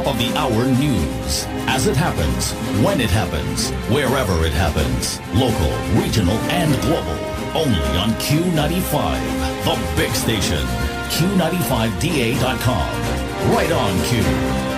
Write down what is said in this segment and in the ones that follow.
top of the hour news. As it happens, when it happens, wherever it happens. Local, regional, and global. Only on Q95, the big station. Q95DA.com. Right on Q.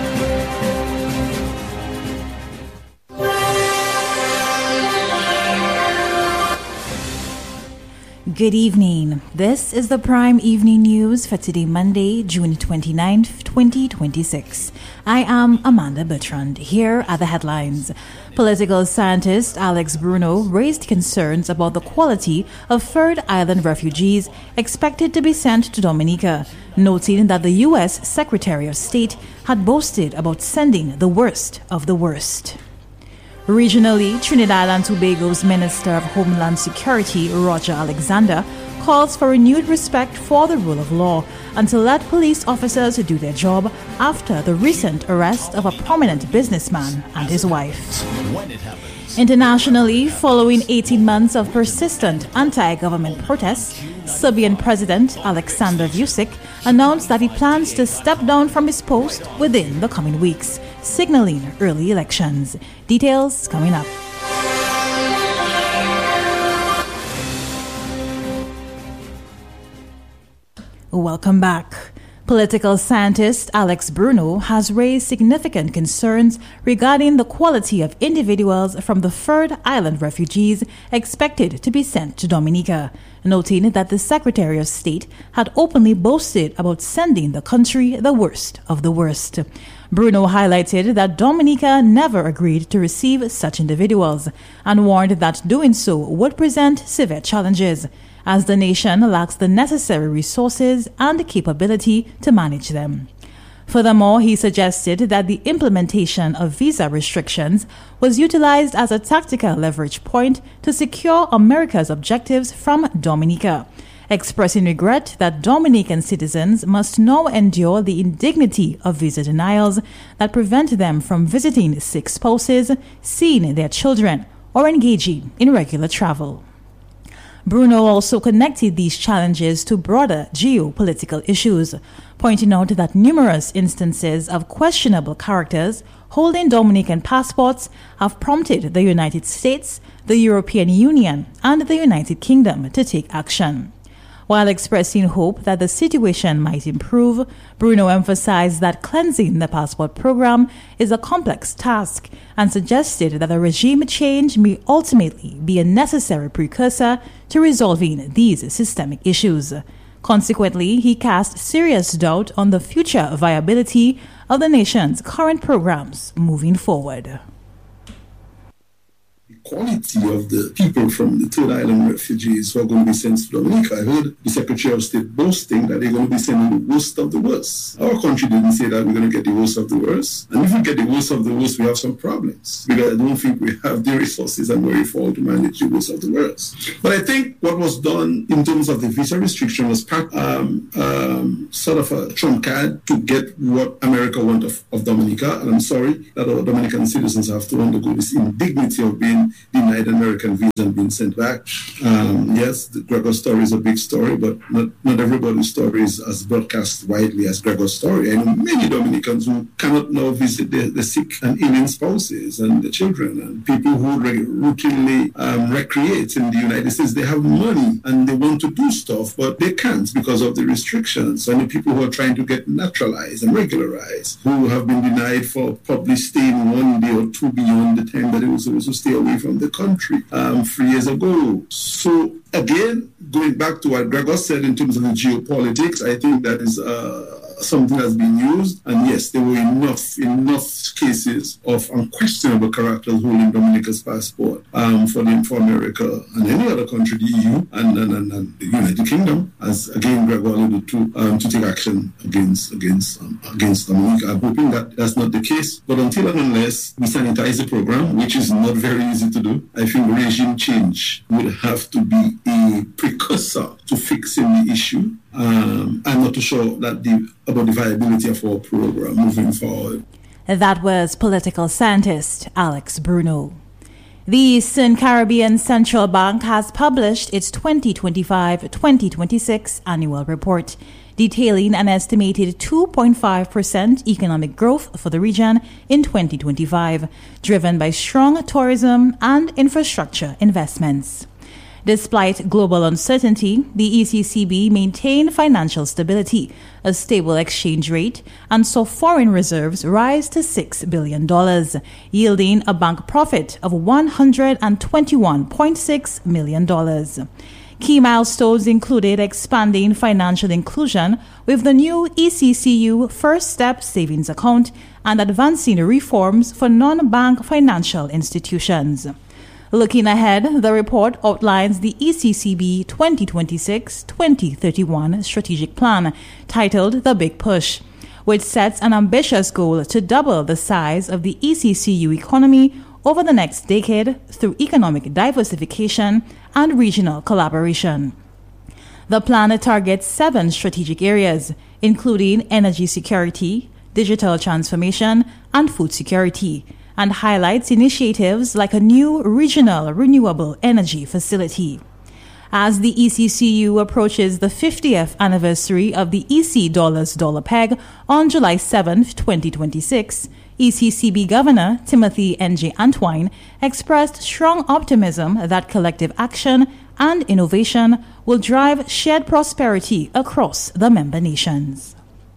Good evening. This is the Prime Evening News for today, Monday, June 29th, 2026. I am Amanda Bertrand. Here are the headlines. Political scientist Alex Bruno raised concerns about the quality of third island refugees expected to be sent to Dominica, noting that the U.S. Secretary of State had boasted about sending the worst of the worst. Regionally, Trinidad and Tobago's Minister of Homeland Security, Roger Alexander, calls for renewed respect for the rule of law and to let police officers do their job after the recent arrest of a prominent businessman and his wife. Internationally, following 18 months of persistent anti-government protests, Serbian President Aleksandar Vučić announced that he plans to step down from his post within the coming weeks, signaling early elections. Details coming up. Welcome back. Political scientist Alex Bruno has raised significant concerns regarding the quality of individuals from the third island refugees expected to be sent to Dominica, noting that the Secretary of State had openly boasted about sending the country the worst of the worst. Bruno highlighted that Dominica never agreed to receive such individuals and warned that doing so would present severe challenges, as the nation lacks the necessary resources and capability to manage them. Furthermore, he suggested that the implementation of visa restrictions was utilized as a tactical leverage point to secure America's objectives from Dominica, expressing regret that Dominican citizens must now endure the indignity of visa denials that prevent them from visiting sick spouses, seeing their children, or engaging in regular travel. Bruno also connected these challenges to broader geopolitical issues, pointing out that numerous instances of questionable characters holding Dominican passports have prompted the United States, the European Union, and the United Kingdom to take action. While expressing hope that the situation might improve, Bruno emphasized that cleansing the passport program is a complex task and suggested that a regime change may ultimately be a necessary precursor to resolving these systemic issues. Consequently, he cast serious doubt on the future viability of the nation's current programs moving forward. Quality of the people from the third island refugees who are going to be sent to Dominica. I heard the Secretary of State boasting that they're going to be sending the worst of the worst. Our country didn't say that we're going to get the worst of the worst. And if we get the worst of the worst, we have some problems. Because I don't think we have the resources and wherewithal to manage the worst of the worst. But I think what was done in terms of the visa restriction was part sort of a trump card to get what America wants of Dominica. And I'm sorry that our Dominican citizens have to undergo this indignity of being denied American visa and being sent back. Yes, the Gregor story is a big story, but not everybody's story is as broadcast widely as Gregor's story. I know many Dominicans who cannot now visit the sick and ailing spouses and the children, and people who routinely recreate in the United States. They have money and they want to do stuff, but they can't because of the restrictions. And the people who are trying to get naturalized and regularized, who have been denied for probably staying 1 day or two beyond the time that they were supposed to stay away from the country 3 years ago. So again, going back to what Gregor said in terms of the geopolitics, I think that is something that's been used. And yes, there were enough cases of unquestionable characters holding Dominica's passport for America and any other country, the EU and the United Kingdom, as again Gregor alluded to take action against Dominica. I'm hoping that that's not the case. But until and unless we sanitize the program, which is not very easy to do, I think regime change would have to be a precursor to fixing the issue. I'm not too sure about the viability of our program moving forward. That was political scientist Alex Bruno. The Eastern Caribbean Central Bank has published its 2025-2026 annual report. detailing an estimated 2.5% economic growth for the region in 2025, driven by strong tourism and infrastructure investments. Despite global uncertainty, the ECCB maintained financial stability, a stable exchange rate, and saw foreign reserves rise to $6 billion, yielding a bank profit of $121.6 million. Key milestones included expanding financial inclusion with the new ECCU First Step Savings Account and advancing reforms for non-bank financial institutions. Looking ahead, the report outlines the ECCB 2026-2031 strategic plan, titled The Big Push, which sets an ambitious goal to double the size of the ECCU economy over the next decade through economic diversification and regional collaboration. The plan targets 7 strategic areas, including energy security, digital transformation, and food security, and highlights initiatives like a new regional renewable energy facility. As the ECCU approaches the 50th anniversary of the EC dollar peg on July 7, 2026, ECCB Governor Timothy N.J. Antwine expressed strong optimism that collective action and innovation will drive shared prosperity across the member nations.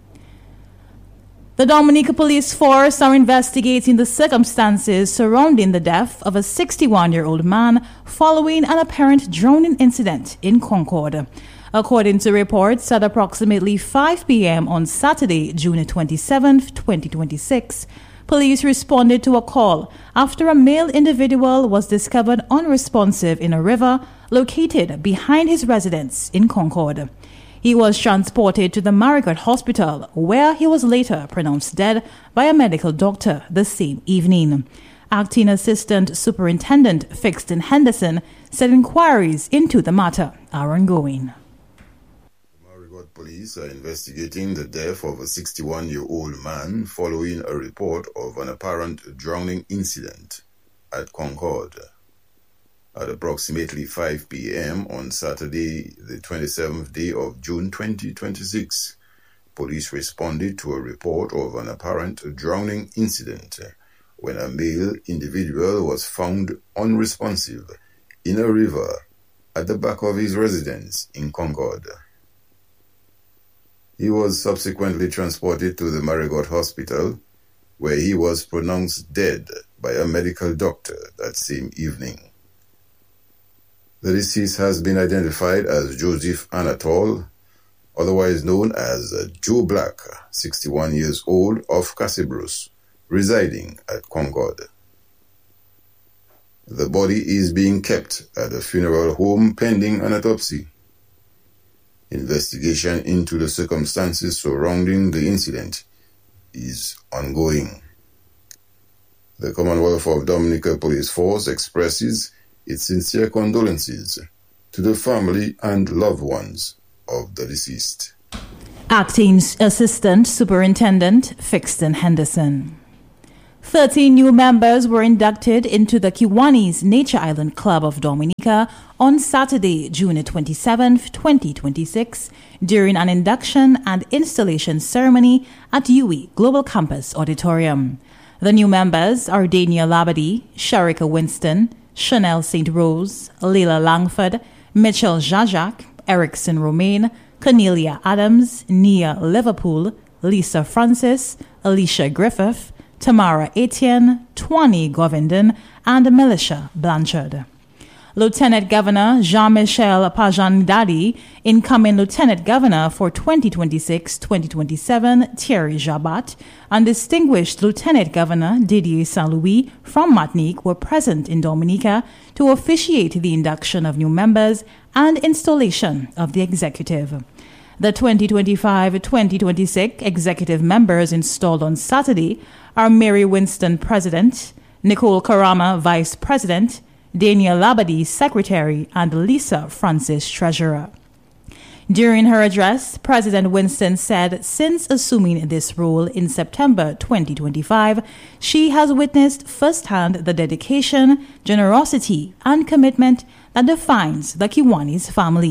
The Dominica Police Force are investigating the circumstances surrounding the death of a 61-year-old man following an apparent drowning incident in Concord. According to reports, at approximately 5 p.m. on Saturday, June 27, 2026, police responded to a call after a male individual was discovered unresponsive in a river located behind his residence in Concord. He was transported to the Marigot Hospital, where he was later pronounced dead by a medical doctor the same evening. Acting Assistant Superintendent Fixton Henderson said inquiries into the matter are ongoing. Marigot police are investigating the death of a 61-year-old man following a report of an apparent drowning incident at Concord. At approximately 5 p.m. on Saturday, the 27th day of June 2026, police responded to a report of an apparent drowning incident when a male individual was found unresponsive in a river at the back of his residence in Concord. He was subsequently transported to the Marigot Hospital, where he was pronounced dead by a medical doctor that same evening. The deceased has been identified as Joseph Anatole, otherwise known as Joe Black, 61 years old, of Cassibros, residing at Concord. The body is being kept at a funeral home pending an autopsy. Investigation into the circumstances surrounding the incident is ongoing. The Commonwealth of Dominica Police Force expresses its sincere condolences to the family and loved ones of the deceased. Acting Assistant Superintendent Fixton Henderson. 13 new members were inducted into the Kiwanis Nature Island Club of Dominica on Saturday, June 27, 2026, during an induction and installation ceremony at UWI Global Campus Auditorium. The new members are Dania Labadie, Sharika Winston, Chanel St. Rose, Leila Langford, Mitchell Jajak, Erickson Romaine, Cornelia Adams, Nia Liverpool, Lisa Francis, Alicia Griffith, Tamara Etienne, Twani Govindon, and Melisha Blanchard. Lieutenant Governor Jean-Michel Pajandadi, incoming Lieutenant Governor for 2026-2027 Thierry Jabat, and Distinguished Lieutenant Governor Didier Saint-Louis from Martinique were present in Dominica to officiate the induction of new members and installation of the executive. The 2025-2026 executive members installed on Saturday are Mary Winston, President, Nicole Karama, Vice President, Dania Labadie, Secretary, and Lisa Francis, Treasurer. During her address, President Winston said since assuming this role in September 2025, she has witnessed firsthand the dedication, generosity, and commitment that defines the Kiwanis family.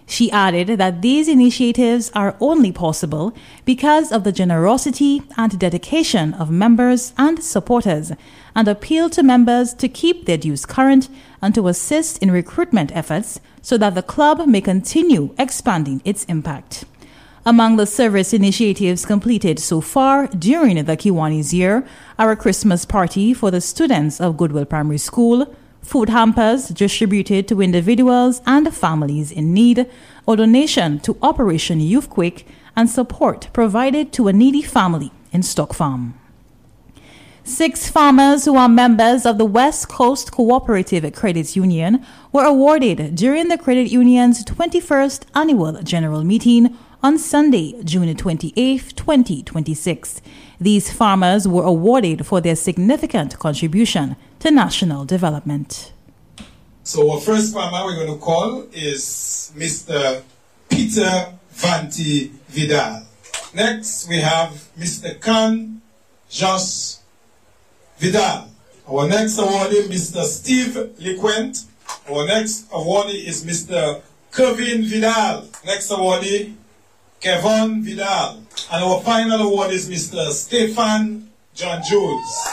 She added that these initiatives are only possible because of the generosity and dedication of members and supporters, and appealed to members to keep their dues current and to assist in recruitment efforts so that the club may continue expanding its impact. Among the service initiatives completed so far during the Kiwanis year are a Christmas party for the students of Goodwill Primary School, food hampers distributed to individuals and families in need, or donation to Operation Youth Quick, and support provided to a needy family in Stock Farm. 6 farmers who are members of the West Coast Cooperative Credit Union were awarded during the credit union's 21st annual general meeting on Sunday, June 28, 2026. These farmers were awarded for their significant contribution to national development. So our first farmer we're going to call is Mr. Peter Vanti Vidal. Next we have Mr. Khan Jos Vidal. Our next awardee, Mr. Steve Lequent. Our next awardee is Mr. Kevin Vidal. Next awardee, Kevin Vidal. And our final award is Mr. Stefan John Jules.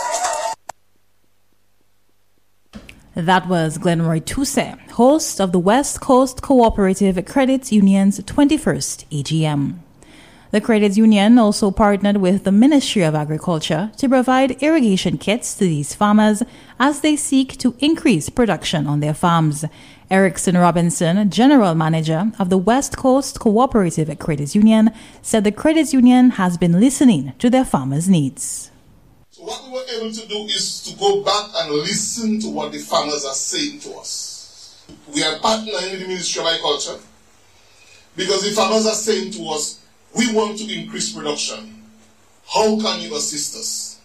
That was Glenroy Tousse, host of the West Coast Cooperative Credit Union's 21st AGM. The credit union also partnered with the Ministry of Agriculture to provide irrigation kits to these farmers as they seek to increase production on their farms. Erickson Robinson, General Manager of the West Coast Cooperative Credit Union, said the credit union has been listening to their farmers' needs. So what we were able to do is to go back and listen to what the farmers are saying to us. We are partnering with the Ministry of Agriculture because the farmers are saying to us, we want to increase production. How can you assist us?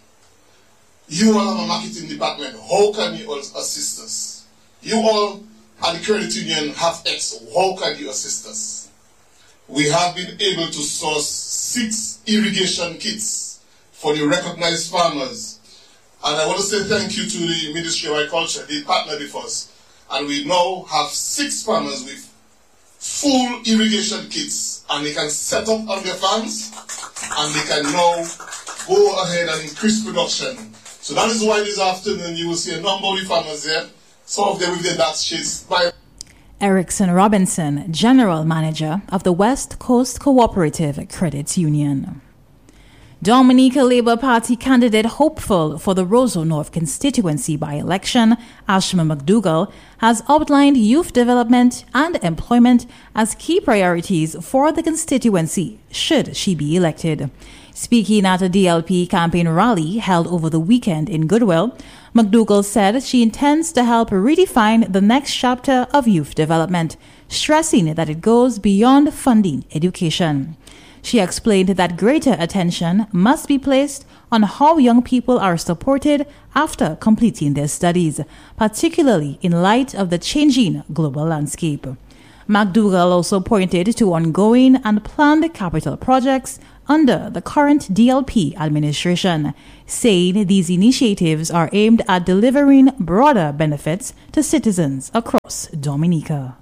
You all have a marketing department. How can you assist us? You all at the credit union have X. How can you assist us? We have been able to source 6 irrigation kits for the recognized farmers. And I want to say thank you to the Ministry of Agriculture. They partnered with us. And we now have 6 farmers with full irrigation kits, and they can set up on their farms and they can now go ahead and increase production. So that is why this afternoon you will see a number of the farmers there, some of them with their dash sheets. Erickson Robinson, General Manager of the West Coast Cooperative Credit Union. Dominica Labour Party candidate hopeful for the Roseau North constituency by-election, Ashma McDougall, has outlined youth development and employment as key priorities for the constituency should she be elected. Speaking at a DLP campaign rally held over the weekend in Goodwill, McDougall said she intends to help redefine the next chapter of youth development, stressing that it goes beyond funding education. She explained that greater attention must be placed on how young people are supported after completing their studies, particularly in light of the changing global landscape. McDougall also pointed to ongoing and planned capital projects under the current DLP administration, saying these initiatives are aimed at delivering broader benefits to citizens across Dominica.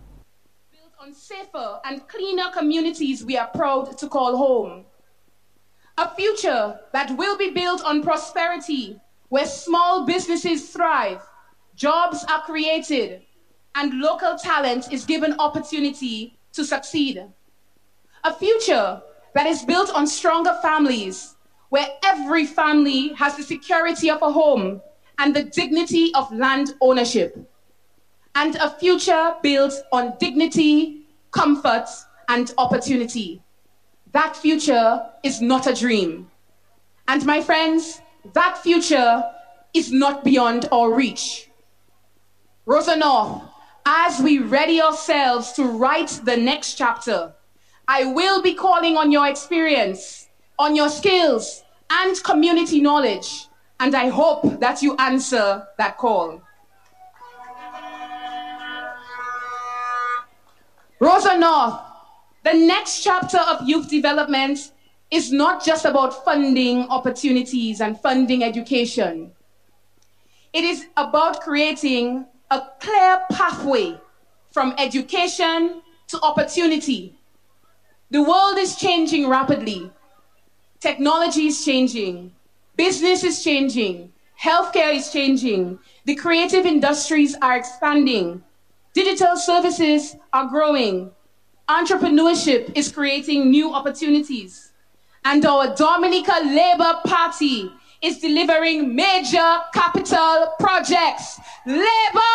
Safer and cleaner communities we are proud to call home. A future that will be built on prosperity, where small businesses thrive, jobs are created, and local talent is given opportunity to succeed. A future that is built on stronger families, where every family has the security of a home and the dignity of land ownership. And a future built on dignity, comfort, and opportunity. That future is not a dream. And my friends, that future is not beyond our reach. Roseau North, as we ready ourselves to write the next chapter, I will be calling on your experience, on your skills, and community knowledge, and I hope that you answer that call. Roseau North, the next chapter of youth development is not just about funding opportunities and funding education. It is about creating a clear pathway from education to opportunity. The world is changing rapidly. Technology is changing. Business is changing. Healthcare is changing. The creative industries are expanding. Digital services are growing. Entrepreneurship is creating new opportunities. And our Dominica Labour Party is delivering major capital projects. Labour!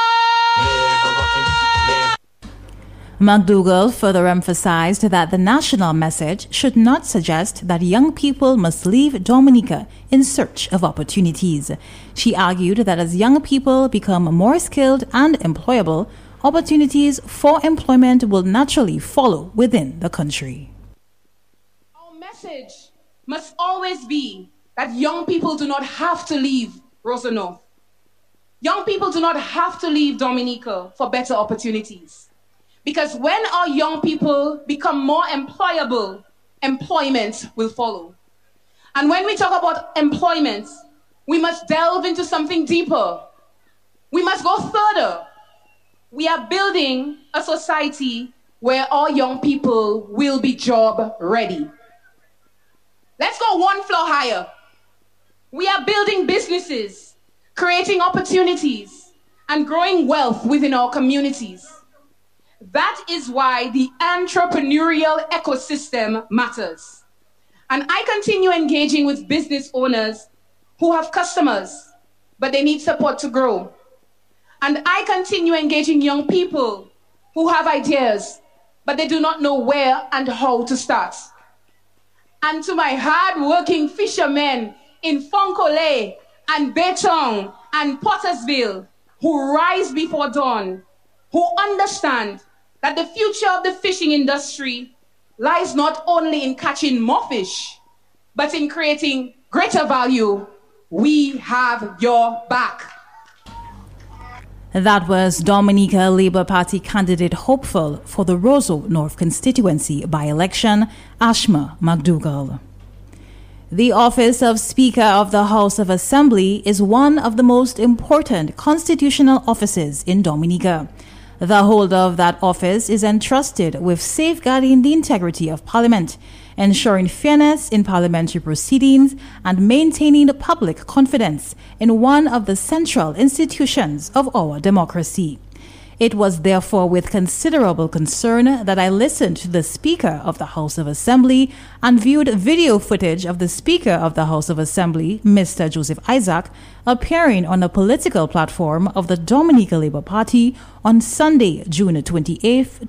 McDougall further emphasized that the national message should not suggest that young people must leave Dominica in search of opportunities. She argued that as young people become more skilled and employable, opportunities for employment will naturally follow within the country. Our message must always be that young people do not have to leave Roseau North. Young people do not have to leave Dominica for better opportunities. Because when our young people become more employable, employment will follow. And when we talk about employment, we must delve into something deeper. We must go further. We are building a society where our young people will be job ready. Let's go one floor higher. We are building businesses, creating opportunities, and growing wealth within our communities. That is why the entrepreneurial ecosystem matters. And I continue engaging with business owners who have customers, but they need support to grow. And I continue engaging young people who have ideas, but they do not know where and how to start. And to my hard-working fishermen in Foncolé and Betong and Pottersville who rise before dawn, who understand that the future of the fishing industry lies not only in catching more fish, but in creating greater value, we have your back. That was Dominica Labour Party candidate hopeful for the Roseau North constituency by-election, Ashma McDougall. The office of Speaker of the House of Assembly is one of the most important constitutional offices in Dominica. The holder of that office is entrusted with safeguarding the integrity of Parliament, ensuring fairness in parliamentary proceedings, and maintaining public confidence in one of the central institutions of our democracy. It was therefore with considerable concern that I listened to the Speaker of the House of Assembly and viewed video footage of the Speaker of the House of Assembly, Mr. Joseph Isaac, appearing on a political platform of the Dominica Labour Party on Sunday, June 28,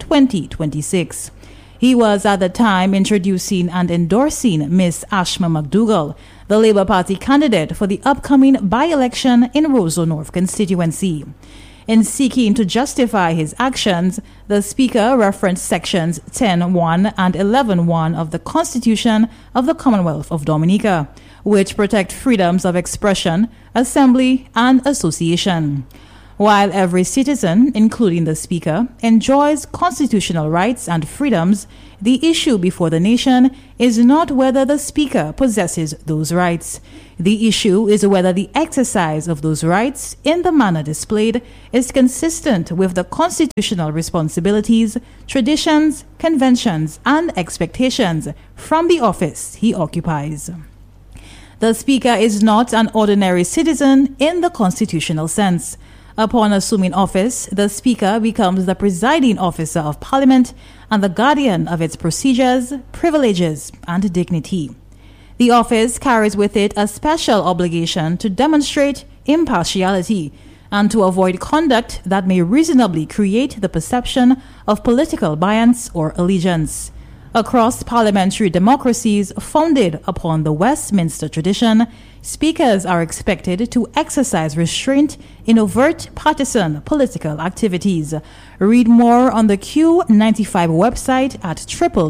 2026. He was at the time introducing and endorsing Ms. Ashma McDougall, the Labour Party candidate for the upcoming by-election in Roseau North constituency. In seeking to justify his actions, the Speaker referenced sections 10.1 and 11.1 of the Constitution of the Commonwealth of Dominica, which protect freedoms of expression, assembly, and association. While every citizen, including the Speaker, enjoys constitutional rights and freedoms, the issue before the nation is not whether the Speaker possesses those rights. The issue is whether the exercise of those rights in the manner displayed is consistent with the constitutional responsibilities, traditions, conventions, and expectations from the office he occupies. The Speaker is not an ordinary citizen in the constitutional sense. Upon assuming office, the Speaker becomes the presiding officer of Parliament and the guardian of its procedures, privileges, and dignity. The office carries with it a special obligation to demonstrate impartiality and to avoid conduct that may reasonably create the perception of political bias or allegiance. Across parliamentary democracies founded upon the Westminster tradition, speakers are expected to exercise restraint in overt partisan political activities. Read more on the Q95 website at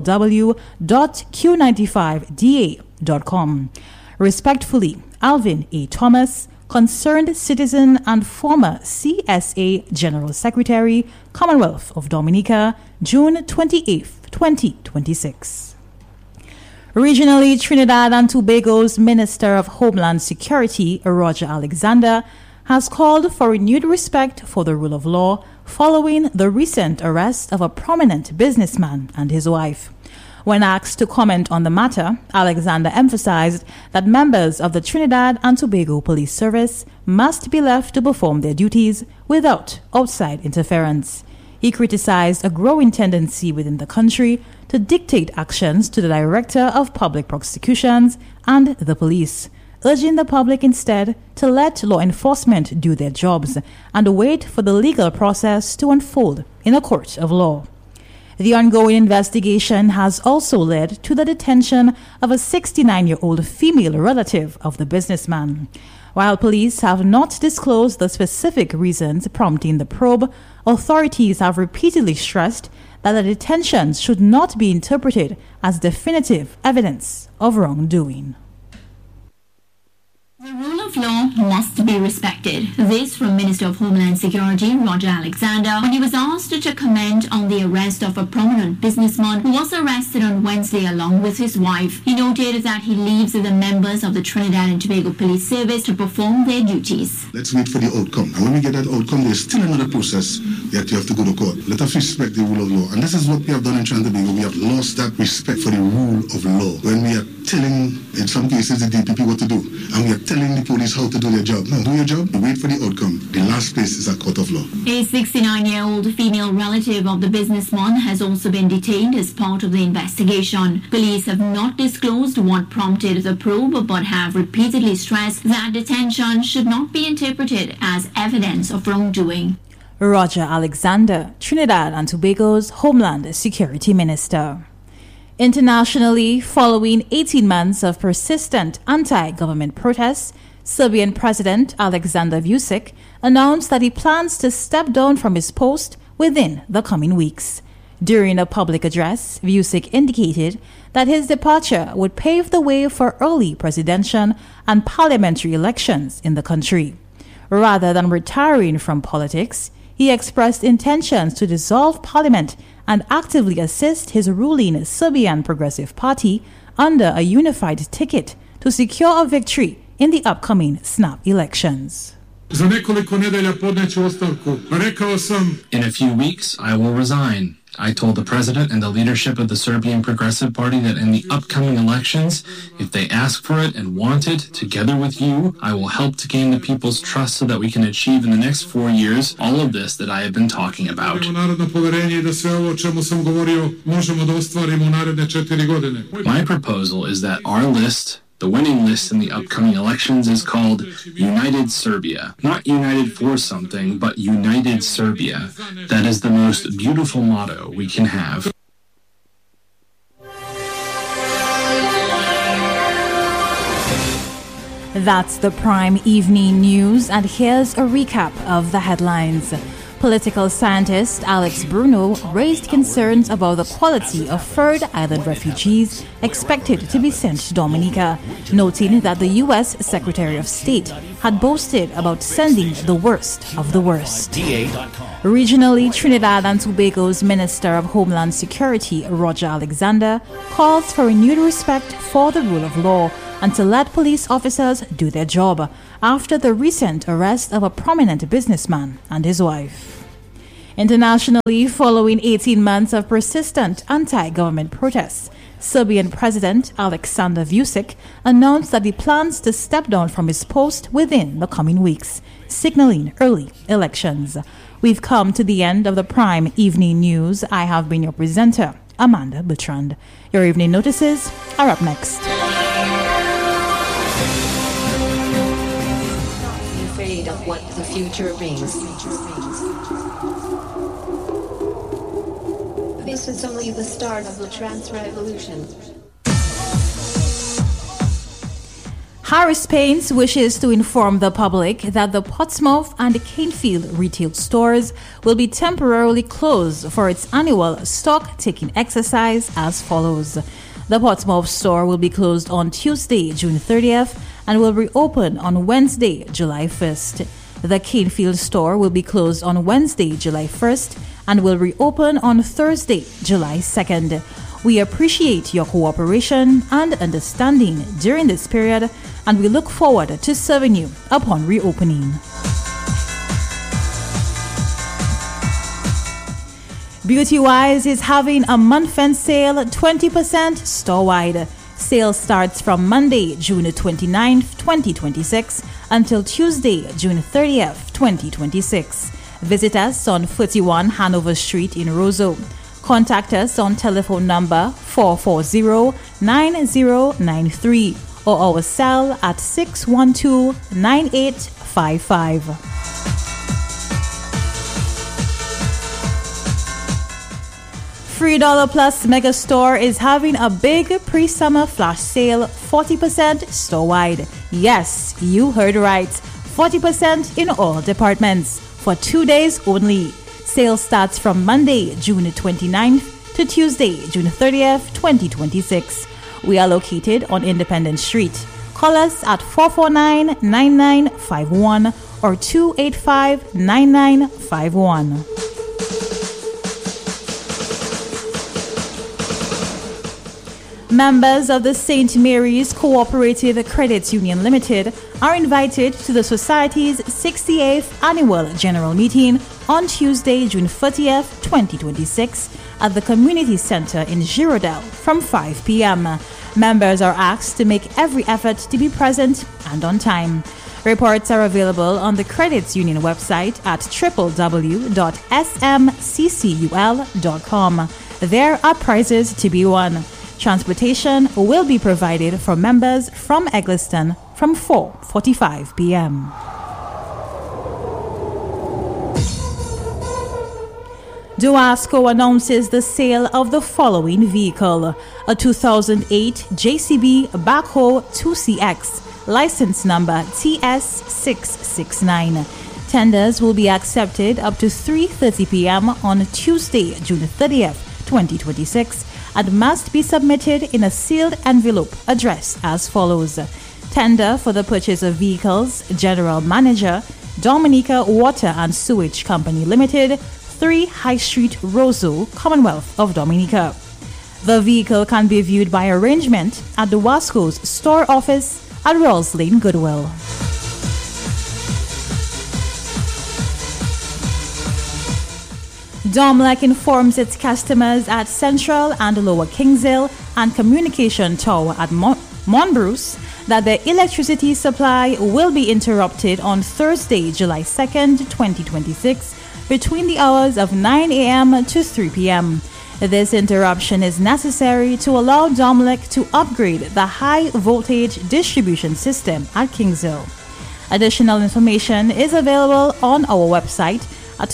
www.q95da.com. Respectfully, Alvin A. Thomas, concerned citizen and former CSA General Secretary, Commonwealth of Dominica, June 28, 2026. Regionally, Trinidad and Tobago's Minister of Homeland Security, Roger Alexander, has called for renewed respect for the rule of law, following the recent arrest of a prominent businessman and his wife. When asked to comment on the matter, Alexander emphasized that members of the Trinidad and Tobago Police Service must be left to perform their duties without outside interference. He criticized a growing tendency within the country to dictate actions to the Director of Public Prosecutions and the police, urging the public instead to let law enforcement do their jobs and wait for the legal process to unfold in a court of law. The ongoing investigation has also led to the detention of a 69-year-old female relative of the businessman. While police have not disclosed the specific reasons prompting the probe, authorities have repeatedly stressed that the detentions should not be interpreted as definitive evidence of wrongdoing. The rule of law must be respected. This from Minister of Homeland Security Roger Alexander when he was asked to comment on the arrest of a prominent businessman who was arrested on Wednesday along with his wife. He noted that he leaves the members of the Trinidad and Tobago Police Service to perform their duties. Let's wait for the outcome. And when we get that outcome, there's still another process that you have to go to court. Let us respect the rule of law. And this is what we have done in Trinidad and Tobago. We have lost that respect for the rule of law. When we are telling, in some cases, the DPP what to do, and we are telling the police how to do their job. No, do your job, you wait for the outcome. The last place is a court of law. A 69-year-old female relative of the businessman has also been detained as part of the investigation. Police have not disclosed what prompted the probe, but have repeatedly stressed that detention should not be interpreted as evidence of wrongdoing. Roger Alexander, Trinidad and Tobago's Homeland Security Minister. Internationally, following 18 months of persistent anti-government protests, Serbian President Alexander Vučić announced that he plans to step down from his post within the coming weeks. During a public address, Vučić indicated that his departure would pave the way for early presidential and parliamentary elections in the country. Rather than retiring from politics, he expressed intentions to dissolve parliament and actively assist his ruling Serbian Progressive Party under a unified ticket to secure a victory in the upcoming snap elections. In a few weeks, I will resign. I told the president and the leadership of the Serbian Progressive Party that in the upcoming elections, if they ask for it and want it, together with you, I will help to gain the people's trust so that we can achieve in the next 4 years all of this that I have been talking about. My proposal is that our list, the winning list in the upcoming elections, is called United Serbia. Not united for something, but United Serbia. That is the most beautiful motto we can have. That's the Prime Evening News, and here's a recap of the headlines. Political scientist Alex Bruno raised concerns about the quality of Third Island refugees expected to be sent to Dominica, noting that the U.S. Secretary of State had boasted about sending the worst of the worst. Regionally, Trinidad and Tobago's Minister of Homeland Security, Roger Alexander, calls for renewed respect for the rule of law and to let police officers do their job after the recent arrest of a prominent businessman and his wife. Internationally, following 18 months of persistent anti-government protests, Serbian President Alexander Vučić announced that he plans to step down from his post within the coming weeks, signaling early elections. We've come to the end of the Prime Evening News. I have been your presenter, Amanda Bertrand. Your evening notices are up next. Of what the future brings. This is only the start of the trans revolution. Harris Paints wishes to inform the public that the Portsmouth and Canefield retail stores will be temporarily closed for its annual stock-taking exercise as follows. The Portsmouth store will be closed on Tuesday, June 30th, and will reopen on Wednesday, July 1st. The Canefield store will be closed on Wednesday, July 1st, and will reopen on Thursday, July 2nd. We appreciate your cooperation and understanding during this period, and we look forward to serving you upon reopening. Beauty-Wise is having a month-end sale 20% store-wide. Sale starts from Monday, June 29th, 2026 until Tuesday, June 30th, 2026. Visit us on 41 Hanover Street in Roseau. Contact us on telephone number 440-9093 or our cell at 612-9855. $3 Plus Mega Store is having a big pre-summer flash sale, 40% store-wide. Yes, you heard right. 40% in all departments for 2 days only. Sale starts from Monday, June 29th to Tuesday, June 30th, 2026. We are located on Independence Street. Call us at 449-9951 or 285-9951. Members of the St. Mary's Cooperative Credit Union Limited are invited to the Society's 68th Annual General Meeting on Tuesday, June 30th, 2026 at the Community Center in Girardel from 5 p.m. Members are asked to make every effort to be present and on time. Reports are available on the Credit Union website at www.smccul.com. There are prizes to be won. Transportation will be provided for members from Eggleston from 4:45 p.m. Duasco announces the sale of the following vehicle: a 2008 JCB Backhoe 2CX, license number TS669. Tenders will be accepted up to 3:30 p.m. on Tuesday, June 30th, 2026. And must be submitted in a sealed envelope addressed as follows. Tender for the purchase of vehicles, General Manager, Dominica Water and Sewage Company Limited, 3 High Street, Roseau, Commonwealth of Dominica. The vehicle can be viewed by arrangement at the Wasco's store office at Rawls Lane, Goodwill. Domlec informs its customers at Central and Lower Kingshill and Communication Tower at Monbruce that their electricity supply will be interrupted on Thursday, July 2nd, 2026 between the hours of 9 a.m. to 3 p.m. This interruption is necessary to allow Domlec to upgrade the high voltage distribution system at Kingshill. Additional information is available on our website at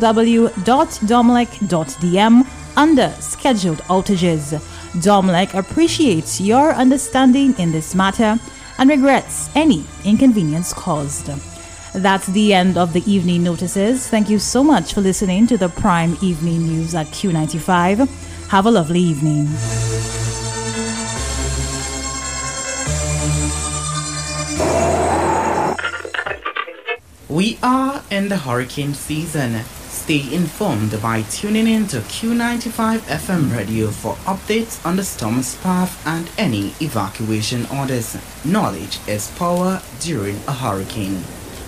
www.domlec.dm under Scheduled Outages. Domlec appreciates your understanding in this matter and regrets any inconvenience caused. That's the end of the evening notices. Thank you so much for listening to the Prime Evening News at Q95. Have a lovely evening. We are in the hurricane season. Stay informed by tuning in to Q95 FM radio for updates on the storm's path and any evacuation orders. Knowledge is power during a hurricane.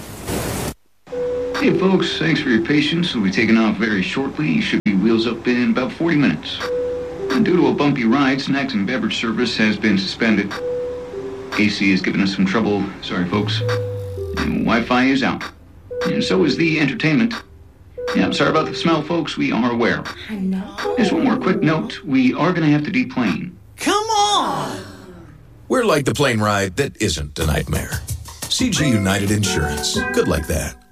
Hey folks, thanks for your patience. We'll be taking off very shortly. You should be wheels up in about 40 minutes. And due to a bumpy ride, snacks and beverage service has been suspended. AC has given us some trouble. Sorry folks. And Wi-Fi is out. And so is the entertainment. Yeah, I'm sorry about the smell, folks. We are aware. I know. Just one more quick note. We are going to have to deplane. Come on! We're like the plane ride that isn't a nightmare. CG United Insurance. Good like that.